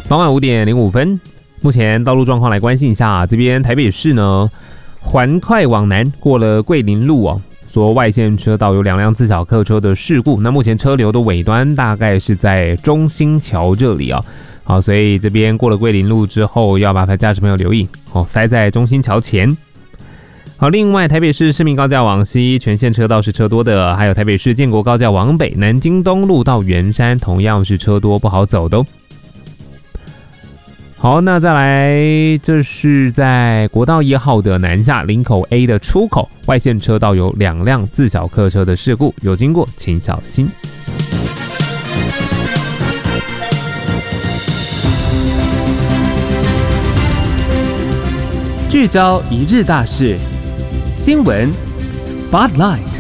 傍晚5点05分，目前道路状况来关心一下。这边台北市呢，环快往南过了桂林路哦，说外线车道有2辆自小客车的事故。那目前车流的尾端大概是在中兴桥这里啊。好，所以这边过了桂林路之后，要麻烦驾驶朋友留意哦，塞在中兴桥前。好，另外台北市市民高架往西全线车道是车多的，还有台北市建国高架往北南京东路到圆山同样是车多不好走的哦。好，那再来，这是在国道1号的南下林口 A 的出口，外线车道有2辆自小客车的事故，有经过请小心。 聚焦一日大事，新闻 Spotlight。